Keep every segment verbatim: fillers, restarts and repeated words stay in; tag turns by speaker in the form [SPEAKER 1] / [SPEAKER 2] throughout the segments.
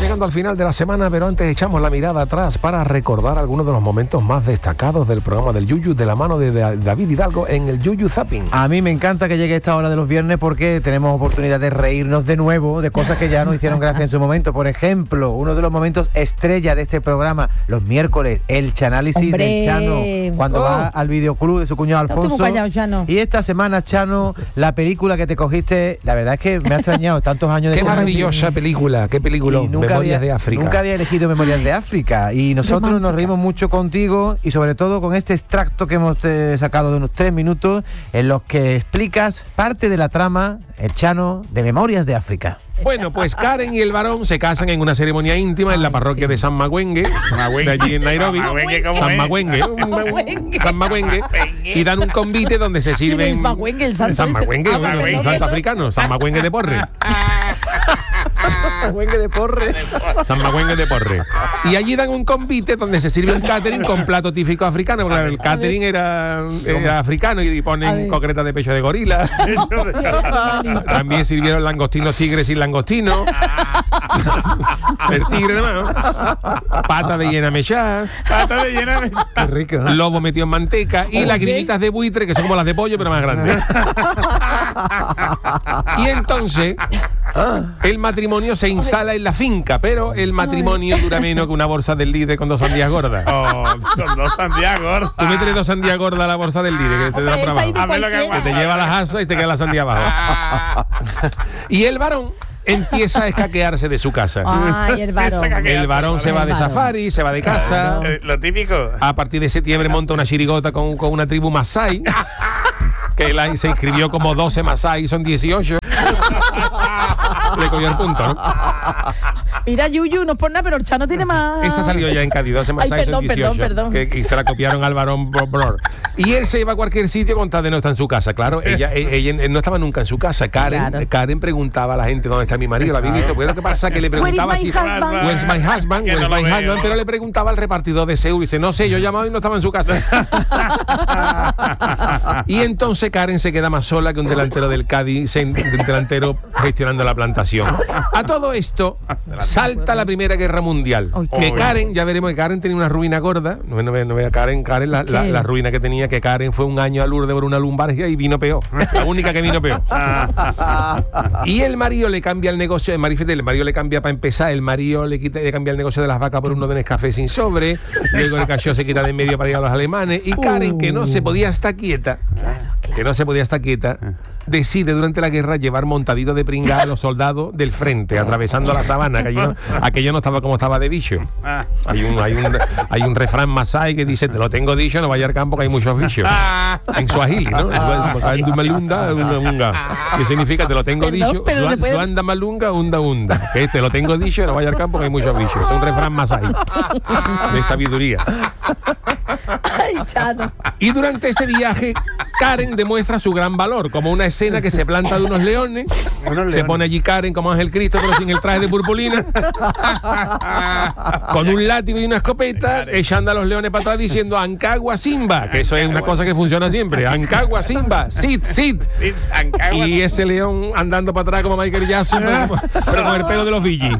[SPEAKER 1] llegando al final de la semana, pero antes echamos la mirada atrás para recordar algunos de los momentos más destacados del programa del Yuyu de la mano de David Hidalgo en el Yuyu Zapping.
[SPEAKER 2] A mí me encanta que llegue esta hora de los viernes porque tenemos oportunidad de reírnos de nuevo de cosas que ya nos hicieron gracia en su momento. Por ejemplo, uno de los momentos estrella de este programa, los miércoles, el chanálisis
[SPEAKER 3] ¡Hombre!
[SPEAKER 2] del Chano, cuando oh. va al videoclub de su cuñado Alfonso.
[SPEAKER 3] Callado, Chano.
[SPEAKER 2] Y esta semana, Chano, la película que te cogiste, la verdad es que me ha extrañado tantos años de
[SPEAKER 1] Qué maravillosa película, qué película, Memorias
[SPEAKER 2] había,
[SPEAKER 1] de África.
[SPEAKER 2] Nunca había elegido Memorias de África y nosotros Romántica. Nos reímos mucho contigo y sobre todo con este extracto que hemos eh, sacado de unos tres minutos en los que explicas parte de la trama, el Chano, de Memorias de África.
[SPEAKER 1] Bueno, pues Karen y el varón se casan en una ceremonia íntima en la parroquia sí. de San Magüengue, de allí en Nairobi. San Magüengue, San Magüengue, y dan un convite donde se sirven.
[SPEAKER 3] El Magüengue, el santo.
[SPEAKER 1] San Magüengue, un santo africano, San Magüengue de Porre.
[SPEAKER 2] San Magüengue de Porre.
[SPEAKER 1] San Magüengue de Porre. Y allí dan un convite donde se sirve un catering con plato típico africano, porque el catering era, era africano y ponen concretas de pecho de gorila. También sirvieron langostinos tigres y langostinos. El tigre nomás. Pata de llena mechá.
[SPEAKER 4] Pata de llena mechá.
[SPEAKER 2] Qué rico, ¿eh?
[SPEAKER 1] Lobo metido en manteca. Y lagrimitas de buitre, que son como las de pollo, pero más grandes. Y entonces el matrimonio se instala en la finca, pero el matrimonio dura menos que una bolsa del líder con dos sandías gordas.
[SPEAKER 4] Oh, con dos sandías gordas.
[SPEAKER 1] Tú metes dos sandías gordas a la bolsa del líder, que te da para abajo. Que te lleva las asas y te queda la sandía abajo. Y el varón empieza a escaquearse de su casa.
[SPEAKER 3] Ay, el varón.
[SPEAKER 1] El varón se va de safari, se va de casa.
[SPEAKER 4] Lo típico.
[SPEAKER 1] A partir de septiembre monta una chirigota con, con una tribu masái, que la, se inscribió como doce masái, son dieciocho. Le cogió el punto, ¿no?
[SPEAKER 3] Mira, Yuyu, no es por nada, pero el Chano tiene más.
[SPEAKER 1] Esa salió ya en Cádiz, doce masái, son dieciocho.
[SPEAKER 3] Perdón, perdón.
[SPEAKER 1] Que, y se la copiaron al varón Bror. Y él se iba a cualquier sitio con tal de no estar en su casa. Claro, ella, ella, ella no estaba nunca en su casa. Karen, claro. Karen preguntaba a la gente dónde está mi marido, ¿la habéis visto? Pues lo que pasa es que le preguntaba si Where's my husband, Where's my husband, pero le preguntaba al repartidor de Seúl y dice, no sé, yo he llamado y no estaba en su casa. Y entonces Karen se queda más sola que un delantero del Cádiz, un delantero gestionando la plantación. A todo esto salta la Primera Guerra Mundial. Que Karen, ya veremos que Karen tenía una ruina gorda. No, no, no vea Karen, Karen la, la, la ruina que tenía, que Karen fue un año a Lourdes por una lumbalgia y vino peor. La única que vino peor. Y el marido le cambia el negocio, el marido, el marido le cambia para empezar, el marido le quita, le cambia el negocio de las vacas por uno de Nescafé sin sobre, luego el cachorro se quita de en medio para ir a los alemanes, y Karen, que no se podía estar quieta, que no se podía estar quieta, decide durante la guerra llevar montadito de pringa a los soldados del frente, atravesando la sabana, que aquello no, aquello no estaba como estaba de bicho. Hay un, hay un, hay un refrán masái que dice, te lo tengo dicho, no vaya al campo que hay muchos bichos. En suajili, ¿no? Que significa, te lo tengo dicho, suanda malunga, unda unda. Que te lo tengo dicho, no vaya al campo que hay muchos bichos. Es un refrán masái de sabiduría.
[SPEAKER 3] Ay, Chano.
[SPEAKER 1] Y durante este viaje, Karen demuestra su gran valor, como una escena que se planta de unos leones, unos leones. Se pone allí Karen como Ángel Cristo, pero sin el traje de purpurina, con un látigo y una escopeta, echando a los leones para atrás diciendo Ancagua Simba, que eso es una cosa que funciona siempre. Ancagua Simba, sit, sit. Y ese león andando para atrás como Michael Jackson, pero, pero con el pelo de los Billy.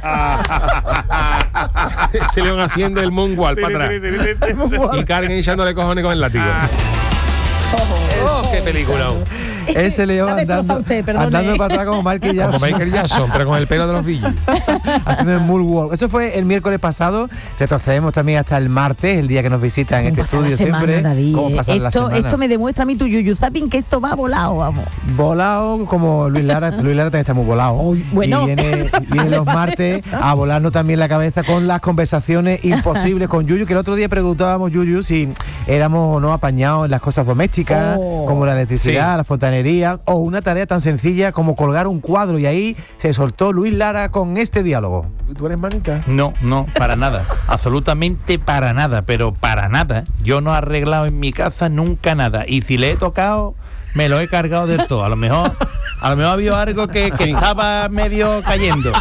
[SPEAKER 1] Ese león haciendo el moonwalk para atrás. Y Karen echándole cojones con el látigo. Oh, qué película.
[SPEAKER 2] Ese león andando, usted, andando para atrás como Michael Jackson.
[SPEAKER 1] Como Michael Jackson, pero con el pelo de los Billy.
[SPEAKER 2] Haciendo el moonwalk. Eso fue el miércoles pasado. Retrocedemos también hasta el martes, el día que nos visitan en este estudio
[SPEAKER 3] semana,
[SPEAKER 2] siempre.
[SPEAKER 3] David,
[SPEAKER 2] ¿Cómo pasar
[SPEAKER 3] esto,
[SPEAKER 2] la semana?
[SPEAKER 3] Esto me demuestra a mí tu Yuyu Zapping que esto va volado, vamos.
[SPEAKER 2] Volado como Luis Lara. Luis Lara también está muy volado.
[SPEAKER 3] Uy, bueno.
[SPEAKER 2] Y viene, viene los martes a volarnos también la cabeza con las conversaciones imposibles con Yuyu, que el otro día preguntábamos, Yuyu, si éramos o no apañados en las cosas domésticas, oh. como la electricidad, sí. la fontanería, o una tarea tan sencilla como colgar un cuadro, y ahí se soltó Luis Lara con este diálogo.
[SPEAKER 1] ¿Tú eres manita?
[SPEAKER 5] No, no, para nada, absolutamente para nada, pero para nada. Yo no he arreglado en mi casa nunca nada, y si le he tocado, me lo he cargado del todo. A lo mejor, a lo mejor había algo que, que sí. estaba medio cayendo.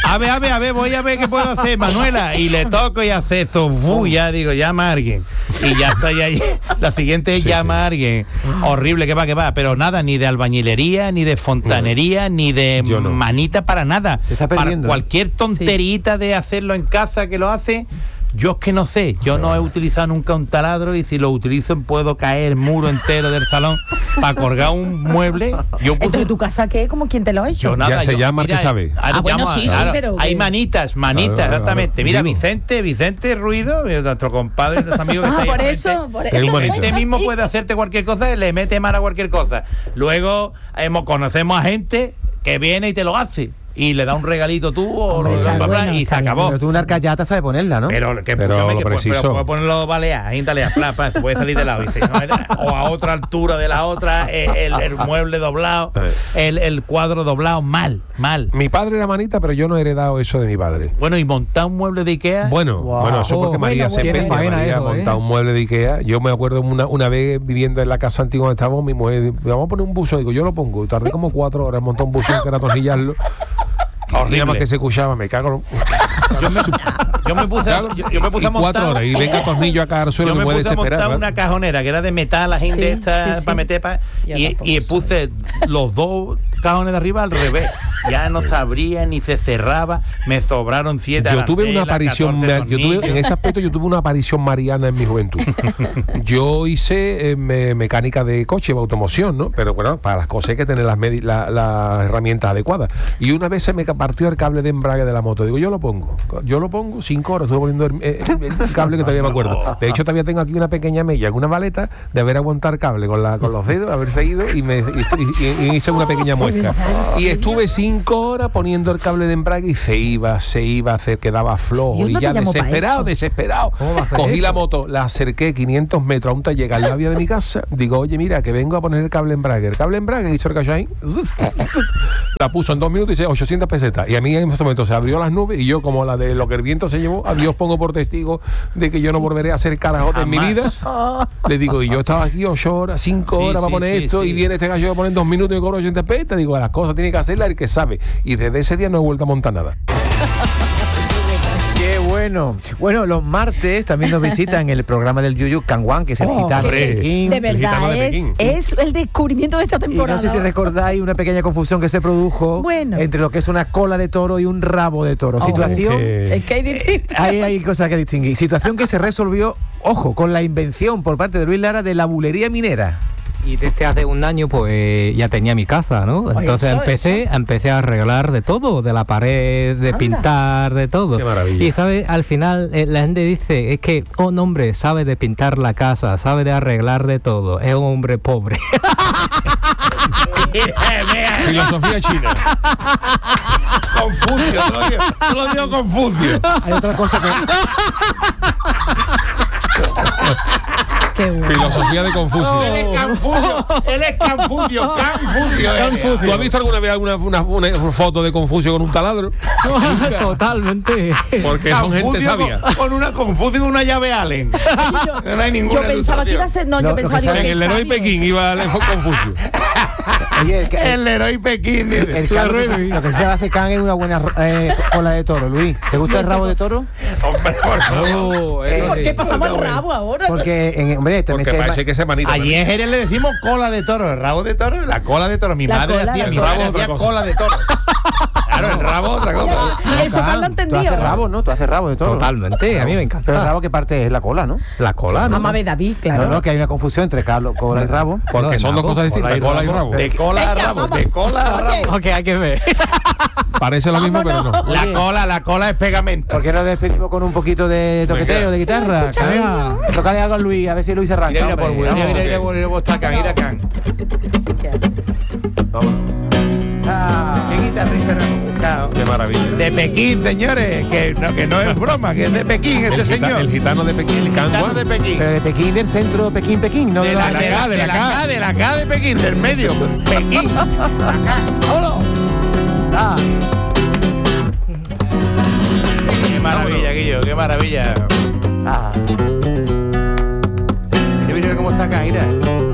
[SPEAKER 5] A ver, a ver, a ver, voy a ver qué puedo hacer, Manuela. Y le toco y hace eso. Uf, ya digo, llama a alguien. Y ya estoy ahí. La siguiente es
[SPEAKER 1] Sí,
[SPEAKER 5] llama
[SPEAKER 1] sí.
[SPEAKER 5] a alguien. Horrible, que va, que va. Pero nada, ni de albañilería, ni de fontanería, ni de
[SPEAKER 1] Yo no.
[SPEAKER 5] manita para nada.
[SPEAKER 2] Se está
[SPEAKER 5] para
[SPEAKER 2] perdiendo.
[SPEAKER 5] cualquier tonterita de hacerlo en casa que lo hace. Yo es que no sé, yo no he utilizado nunca un taladro y si lo utilizo puedo caer el muro entero del salón para colgar un mueble. Yo puse,
[SPEAKER 3] Entonces, ¿tu casa qué? ¿Como quién te lo ha hecho?
[SPEAKER 5] yo nada,
[SPEAKER 1] Ya se
[SPEAKER 5] yo-
[SPEAKER 1] llama el
[SPEAKER 5] mira,
[SPEAKER 1] que sabe.
[SPEAKER 5] ahora
[SPEAKER 3] Ah, bueno,
[SPEAKER 5] llamo a-
[SPEAKER 3] sí, sí,
[SPEAKER 5] claro,
[SPEAKER 3] pero
[SPEAKER 5] hay
[SPEAKER 3] que-
[SPEAKER 5] manitas, manitas,
[SPEAKER 1] Claro, claro,
[SPEAKER 5] exactamente. Mira,
[SPEAKER 1] digo.
[SPEAKER 5] Vicente, Vicente Ruido, nuestro compadre, nuestro amigo que está
[SPEAKER 3] Ah,
[SPEAKER 5] ahí
[SPEAKER 3] por
[SPEAKER 5] al
[SPEAKER 3] eso,
[SPEAKER 5] frente,
[SPEAKER 3] por
[SPEAKER 1] Es
[SPEAKER 3] eso.
[SPEAKER 1] un bonito.
[SPEAKER 5] este mismo puede hacerte cualquier cosa y le mete mano a cualquier cosa. Luego hemos, conocemos a gente que viene y te lo hace. Y le da un regalito tú o
[SPEAKER 3] Hombre,
[SPEAKER 5] lo-
[SPEAKER 3] está
[SPEAKER 5] bla, bla,
[SPEAKER 3] bueno,
[SPEAKER 5] y se
[SPEAKER 3] está bien.
[SPEAKER 5] acabó.
[SPEAKER 2] Pero tú una arcayata sabes ponerla, ¿no?
[SPEAKER 5] Pero que
[SPEAKER 1] Pero
[SPEAKER 5] escúchame,
[SPEAKER 1] lo
[SPEAKER 5] que pu-
[SPEAKER 1] preciso.
[SPEAKER 5] pero puedo ponerlo balear, ahí balear, pla, pla, se puede salir de lado. Dice, no, o a otra altura de la otra, el, el- el mueble doblado, el, el cuadro doblado, mal, mal.
[SPEAKER 1] Mi padre era manita, pero yo no he heredado eso de mi padre.
[SPEAKER 5] Bueno, y montar un mueble de Ikea.
[SPEAKER 1] Bueno,
[SPEAKER 2] Wow.
[SPEAKER 1] bueno, eso porque
[SPEAKER 3] Oh,
[SPEAKER 1] María
[SPEAKER 3] bueno,
[SPEAKER 1] se
[SPEAKER 3] bueno.
[SPEAKER 1] empeña,
[SPEAKER 6] Tiene faena
[SPEAKER 1] María
[SPEAKER 6] eso,
[SPEAKER 1] monta
[SPEAKER 6] ¿eh?
[SPEAKER 1] un mueble de Ikea. Yo me acuerdo una, una vez viviendo en la casa antigua donde estábamos, mi mujer, vamos a poner un buzo, digo, yo lo pongo. Tardé como cuatro horas en montar un buzo que era atornillarlo. Horrible. Nada más que se escuchaba, me cago.
[SPEAKER 5] Yo me, yo me puse, a- yo, yo me puse
[SPEAKER 1] y
[SPEAKER 5] a montar.
[SPEAKER 1] cuatro horas y venga tornillo acá al suelo,
[SPEAKER 5] Yo
[SPEAKER 1] me
[SPEAKER 5] me
[SPEAKER 1] puede
[SPEAKER 5] puse a
[SPEAKER 1] desesperar.
[SPEAKER 5] montar
[SPEAKER 1] ¿verdad?
[SPEAKER 5] una cajonera que era de metal, la gente
[SPEAKER 3] Sí,
[SPEAKER 5] esta
[SPEAKER 3] sí, sí.
[SPEAKER 5] para meter pa-
[SPEAKER 3] Yo
[SPEAKER 5] y,
[SPEAKER 3] tampoco
[SPEAKER 5] y
[SPEAKER 3] sé.
[SPEAKER 5] puse los dos cajones de arriba al revés. Ya no se abría ni se cerraba. Me sobraron siete.
[SPEAKER 1] Yo tuve una
[SPEAKER 5] arandelas,
[SPEAKER 1] aparición,
[SPEAKER 5] catorce
[SPEAKER 1] ma- yo tuve,
[SPEAKER 5] tornillos.
[SPEAKER 1] en ese aspecto yo tuve una aparición mariana en mi juventud. Yo hice eh, me- mecánica de coche, de automoción, ¿no? Pero bueno, para las cosas hay que tener las, medi- la- las herramientas adecuadas. Y una vez se me partió el cable de embrague de la moto. Digo, yo lo pongo. Yo lo pongo, cinco horas, estuve poniendo el, el- el cable que todavía me acuerdo. De hecho, todavía tengo aquí una pequeña mella, una maleta de haber aguantado el cable con, la, con los dedos, haber seguido y me y- y- y hice una pequeña muesca. Y estuve cinco horas poniendo el cable de embrague y se iba, se iba, se quedaba flojo.
[SPEAKER 3] Dios,
[SPEAKER 1] Y
[SPEAKER 3] no te
[SPEAKER 1] ya
[SPEAKER 3] llamo pa'
[SPEAKER 1] desesperado,
[SPEAKER 3] eso.
[SPEAKER 1] desesperado.
[SPEAKER 6] ¿Cómo va a hacer
[SPEAKER 1] Cogí
[SPEAKER 6] eso?
[SPEAKER 1] la moto, la acerqué quinientos metros a un taller al labio de mi casa. Digo, oye, mira, que vengo a poner el cable embrague. El cable embrague hizo el callo ahí. La puso en dos minutos y dice ochocientas pesetas. Y a mí en ese momento se abrió las nubes y yo, como la de lo que el viento se llevó, a Dios pongo por testigo de que yo no volveré a hacer carajote en mi
[SPEAKER 5] Jamás.
[SPEAKER 1] vida. Le digo, y yo estaba aquí ocho horas, cinco
[SPEAKER 5] Sí,
[SPEAKER 1] horas para
[SPEAKER 5] sí,
[SPEAKER 1] poner
[SPEAKER 5] sí,
[SPEAKER 1] esto
[SPEAKER 5] sí.
[SPEAKER 1] y viene este gallo a poner en dos minutos y me cobra ochenta pesetas. Digo, las cosas tiene que hacerlas el que sabe. Y desde ese día no he vuelto a montar nada.
[SPEAKER 2] Qué bueno. Bueno, los martes también nos visitan el programa del Yuyu Canguán, que es el
[SPEAKER 3] Oh,
[SPEAKER 2] gitano de
[SPEAKER 1] hombre.
[SPEAKER 2] Pekín.
[SPEAKER 3] De
[SPEAKER 1] El gitano
[SPEAKER 3] verdad,
[SPEAKER 1] de
[SPEAKER 3] es,
[SPEAKER 1] Pekín.
[SPEAKER 3] es el descubrimiento de esta
[SPEAKER 2] Y
[SPEAKER 3] temporada.
[SPEAKER 2] no sé si recordáis una pequeña confusión que se produjo
[SPEAKER 3] Bueno.
[SPEAKER 2] entre lo que es una cola de toro y un rabo de toro.
[SPEAKER 3] Oh,
[SPEAKER 2] Situación.
[SPEAKER 1] que-
[SPEAKER 3] Es que hay distintas.
[SPEAKER 2] Ahí hay cosas que distinguir. Situación que se resolvió, ojo, con la invención por parte de Luis Lara de la bulería minera.
[SPEAKER 6] Y desde hace un año pues ya tenía mi casa, ¿no?
[SPEAKER 3] Oye,
[SPEAKER 6] Entonces
[SPEAKER 3] eso,
[SPEAKER 6] empecé,
[SPEAKER 3] eso.
[SPEAKER 6] empecé a arreglar de todo, de la pared, de
[SPEAKER 3] Anda.
[SPEAKER 6] pintar, de todo.
[SPEAKER 1] Qué maravilla.
[SPEAKER 6] Y sabe, al final eh, la gente dice, es que un hombre sabe de pintar la casa, sabe de arreglar de todo, es un hombre pobre.
[SPEAKER 1] Filosofía china.
[SPEAKER 5] Confucio, te lo digo, te lo digo Confucio.
[SPEAKER 2] Hay otra cosa que.
[SPEAKER 3] Qué bueno.
[SPEAKER 1] Filosofía de Confucio.
[SPEAKER 5] Él es Confucio, él es Confucio, Confucio.
[SPEAKER 1] ¿Tú has visto alguna vez alguna una, una foto de Confucio con un taladro?
[SPEAKER 6] Totalmente.
[SPEAKER 1] Porque son gente
[SPEAKER 5] Confucio
[SPEAKER 1] sabia.
[SPEAKER 5] Con, con una Confucio con una llave Allen.
[SPEAKER 3] Yo,
[SPEAKER 5] No hay ninguna
[SPEAKER 3] yo pensaba que iba a ser. No,
[SPEAKER 2] Lo-
[SPEAKER 3] yo
[SPEAKER 2] lo
[SPEAKER 3] pensaba
[SPEAKER 2] que
[SPEAKER 3] digo,
[SPEAKER 2] sabe-
[SPEAKER 3] qué
[SPEAKER 1] En el héroe
[SPEAKER 3] sabio.
[SPEAKER 1] Pekín iba el Confucio.
[SPEAKER 2] Oye, el, el,
[SPEAKER 5] El héroe Pekín. dice.
[SPEAKER 2] el can- lo, que se, lo que se hace can es una buena eh, cola de toro, Luis. ¿Te gusta el rabo de toro?
[SPEAKER 5] Hombre, por favor.
[SPEAKER 6] Oh, eso
[SPEAKER 3] ¿Por
[SPEAKER 6] sí.
[SPEAKER 3] qué pasamos el rabo ahora?
[SPEAKER 2] Porque, en, hombre, también
[SPEAKER 1] Porque
[SPEAKER 2] se
[SPEAKER 1] parece que se manita.
[SPEAKER 5] Allí en Jerez le decimos cola de toro, el rabo de toro, la cola de toro. Mi
[SPEAKER 3] La
[SPEAKER 5] madre
[SPEAKER 3] cola,
[SPEAKER 5] hacía,
[SPEAKER 3] la
[SPEAKER 5] mi
[SPEAKER 1] cola.
[SPEAKER 5] madre
[SPEAKER 1] El rabo,
[SPEAKER 5] hacía
[SPEAKER 1] otra cosa.
[SPEAKER 5] cola de toro. Claro, el rabo otra cosa.
[SPEAKER 3] Eso Carlos lo
[SPEAKER 2] Tú
[SPEAKER 3] entendido.
[SPEAKER 2] haces rabo, ¿no? Tú haces rabo de toro.
[SPEAKER 6] Totalmente, a mí me encanta.
[SPEAKER 2] Pero el rabo, ¿qué parte es? La cola, ¿no?
[SPEAKER 6] La cola, ¿no?
[SPEAKER 3] Mamá de David, claro.
[SPEAKER 2] No, no, que hay una confusión entre Carlos, cola y rabo.
[SPEAKER 1] Porque
[SPEAKER 6] No,
[SPEAKER 1] son dos
[SPEAKER 6] rabo,
[SPEAKER 1] cosas distintas, cola y rabo.
[SPEAKER 5] De cola a
[SPEAKER 3] Venga,
[SPEAKER 5] rabo,
[SPEAKER 3] vamos.
[SPEAKER 5] de cola a
[SPEAKER 3] Oye,
[SPEAKER 5] rabo.
[SPEAKER 6] Ok, hay que ver.
[SPEAKER 1] Parece lo mismo, pero no.
[SPEAKER 5] La
[SPEAKER 2] Oye.
[SPEAKER 5] cola, la cola es pegamento.
[SPEAKER 2] ¿Por qué nos despedimos con un poquito de toqueteo, de guitarra?
[SPEAKER 6] Venga.
[SPEAKER 2] Can? Tócale algo a Luis, a ver si Luis se arranca.
[SPEAKER 5] Mira, mira, por
[SPEAKER 2] hombre.
[SPEAKER 5] mira,
[SPEAKER 2] Vamos.
[SPEAKER 5] mira, mira, mira, mira, está can, mira, can.
[SPEAKER 2] Ah.
[SPEAKER 5] Qué guitarrista nos hemos buscado.
[SPEAKER 1] Qué maravilla.
[SPEAKER 5] De Pekín, señores, que no, que no es broma, que es de Pekín este
[SPEAKER 1] El, gita-
[SPEAKER 5] señor.
[SPEAKER 1] el gitano de Pekín, el
[SPEAKER 5] Gitano
[SPEAKER 1] Canguán.
[SPEAKER 5] de Pekín.
[SPEAKER 2] Pero de Pekín, del centro, Pekín, Pekín, no de,
[SPEAKER 5] De
[SPEAKER 2] la,
[SPEAKER 5] la,
[SPEAKER 1] de
[SPEAKER 5] de
[SPEAKER 1] la-
[SPEAKER 5] la,
[SPEAKER 1] de
[SPEAKER 5] de
[SPEAKER 1] la
[SPEAKER 5] la
[SPEAKER 1] K.
[SPEAKER 5] K, de la K de Pekín, del medio. Pekín.
[SPEAKER 2] ¡Vámonos! Ah.
[SPEAKER 5] Qué maravilla, Guillo, qué maravilla.
[SPEAKER 2] Ah.
[SPEAKER 5] Mira, mira cómo está acá, mira.